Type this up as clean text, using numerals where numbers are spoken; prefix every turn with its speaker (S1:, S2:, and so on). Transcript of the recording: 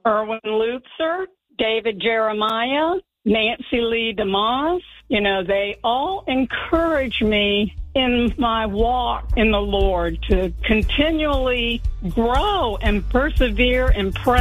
S1: Erwin Lutzer, David Jeremiah, Nancy Lee DeMoss. They all encourage me in my walk in the Lord to continually grow and persevere and pray.